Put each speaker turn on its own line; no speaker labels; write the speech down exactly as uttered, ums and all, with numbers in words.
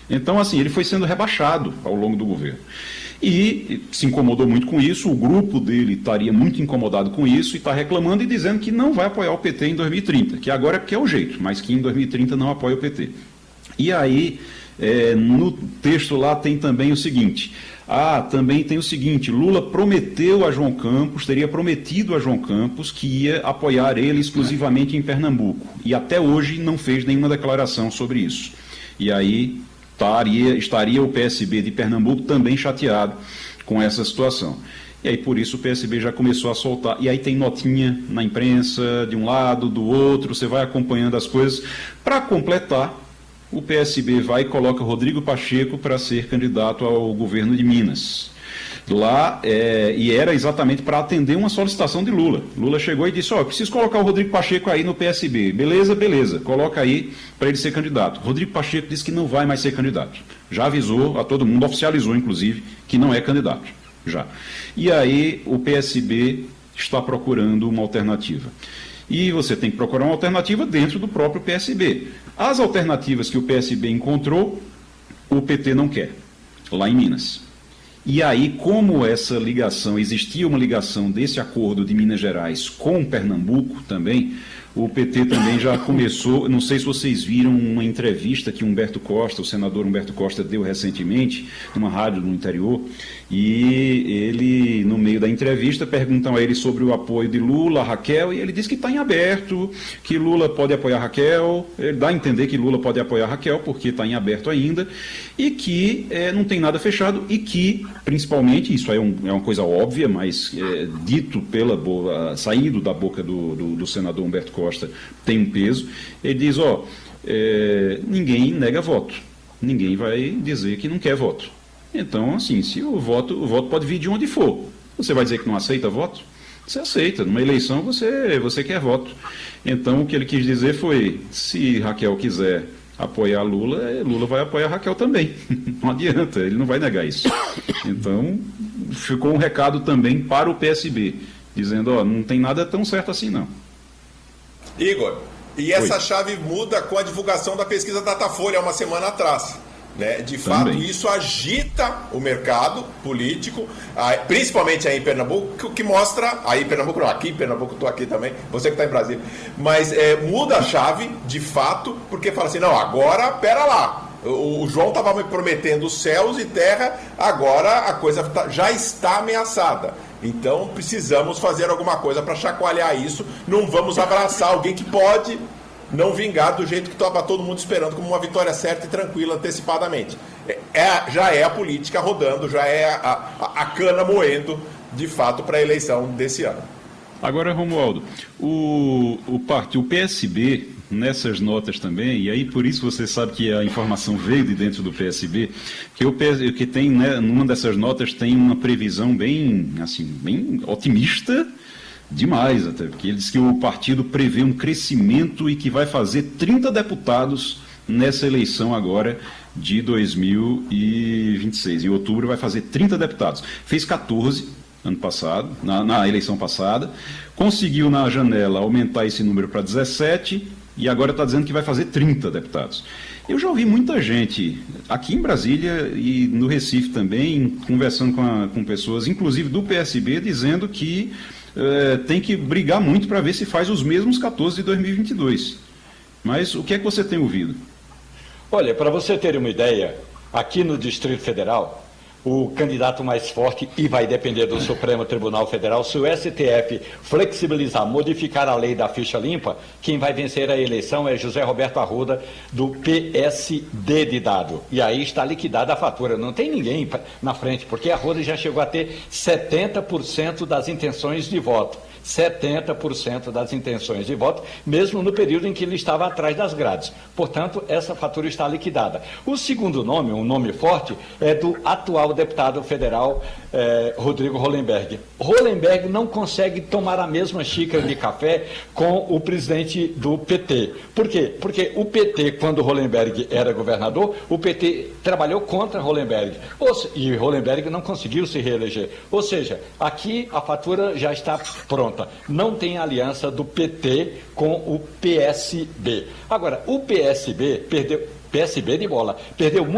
Então, assim, ele foi sendo rebaixado ao longo do governo. E se incomodou muito com isso, o grupo dele estaria muito incomodado com isso e está reclamando e dizendo que não vai apoiar o P T em dois mil e trinta, que agora é porque é o jeito, mas que em dois mil e trinta não apoia o P T. E aí, é, no texto lá tem também o seguinte, ah, também tem o seguinte, Lula prometeu a João Campos, teria prometido a João Campos que ia apoiar ele exclusivamente em Pernambuco, e até hoje não fez nenhuma declaração sobre isso. E aí estaria, estaria o P S B de Pernambuco também chateado com essa situação. E aí, por isso, o P S B já começou a soltar. E aí tem notinha na imprensa, de um lado, do outro, você vai acompanhando as coisas. Para completar, o P S B vai e coloca Rodrigo Pacheco para ser candidato ao governo de Minas. Lá, é, e era exatamente para atender uma solicitação de Lula. Lula chegou e disse, ó, oh, preciso colocar o Rodrigo Pacheco aí no P S B. Beleza, beleza, coloca aí para ele ser candidato. Rodrigo Pacheco disse que não vai mais ser candidato. Já avisou a todo mundo, oficializou inclusive, que não é candidato. Já. E aí o P S B está procurando uma alternativa. E você tem que procurar uma alternativa dentro do próprio P S B. As alternativas que o P S B encontrou, o P T não quer, lá em Minas. E aí, como essa ligação, existia uma ligação desse acordo de Minas Gerais com Pernambuco também, o P T também já começou, não sei se vocês viram uma entrevista que Humberto Costa, o senador Humberto Costa, deu recentemente, numa rádio no interior, e ele, no meio da entrevista, perguntam a ele sobre o apoio de Lula, Raquel, e ele diz que está em aberto, que Lula pode apoiar Raquel, ele dá a entender que Lula pode apoiar Raquel, porque está em aberto ainda, e que é, não tem nada fechado, e que, principalmente, isso é, um, é uma coisa óbvia, mas é, dito pela boa, saído da boca do, do, do senador Humberto Costa, tem um peso, ele diz, ó, é, ninguém nega voto, ninguém vai dizer que não quer voto. Então, assim, se o voto, o voto pode vir de onde for, você vai dizer que não aceita voto? Você aceita, numa eleição você, você quer voto. Então, o que ele quis dizer foi, se Raquel quiser apoiar Lula, Lula vai apoiar Raquel também, não adianta, ele não vai negar isso. Então, ficou um recado também para o P S B, dizendo, ó, não tem nada tão certo assim não.
Igor, e essa
Oi.
chave muda com a divulgação da pesquisa Datafolha uma semana atrás. Né? De fato,
Também.
isso agita o mercado político, principalmente aí em Pernambuco, que mostra, aí em Pernambuco não, aqui em Pernambuco, estou aqui também, você que está em Brasília, mas é, muda a chave, de fato, porque fala assim, não, agora, pera lá, o, o João estava me prometendo céus e terra, agora a coisa tá, já está ameaçada. Então precisamos fazer alguma coisa para chacoalhar isso, não vamos abraçar alguém que pode não vingar do jeito que estava todo mundo esperando, como uma vitória certa e tranquila, antecipadamente. É, já é a política rodando, já é a, a, a cana moendo, de fato, para a eleição desse ano.
Agora, Romualdo, o, o, partido, o P S B, nessas notas também, e aí por isso você sabe que a informação veio de dentro do P S B, que o P S B, que tem, né, numa dessas notas tem uma previsão bem, assim, bem otimista, demais até, porque ele diz que o partido prevê um crescimento e que vai fazer trinta deputados nessa eleição agora de dois mil e vinte e seis. Em outubro vai fazer trinta deputados. Fez quatorze ano passado, na, na eleição passada, conseguiu na janela aumentar esse número para dezessete e agora está dizendo que vai fazer trinta deputados. Eu já ouvi muita gente, aqui em Brasília e no Recife também, conversando com, a, com pessoas, inclusive do P S B, dizendo que Uh, tem que brigar muito para ver se faz os mesmos quatorze de dois mil e vinte e dois. Mas o que é que você tem ouvido?
Olha, para você ter uma ideia, aqui no Distrito Federal, o candidato mais forte, e vai depender do Supremo Tribunal Federal, se o S T F flexibilizar, modificar a lei da ficha limpa, quem vai vencer a eleição é José Roberto Arruda, do P S D de Dado. E aí está liquidada a fatura, não tem ninguém na frente, porque Arruda já chegou a ter setenta por cento das intenções de voto. setenta por cento das intenções de voto, mesmo no período em que ele estava atrás das grades. Portanto, essa fatura está liquidada. O segundo nome, um nome forte, é do atual deputado federal eh, Rodrigo Hollenberg. Hollenberg não consegue tomar a mesma xícara de café com o presidente do P T. Por quê? Porque o P T, quando Hollenberg era governador, o P T trabalhou contra Hollenberg. E Hollenberg não conseguiu se reeleger. Ou seja, aqui a fatura já está pronta. Não tem aliança do P T com o P S B. Agora, o P S B perdeu, P S B de bola, perdeu muito.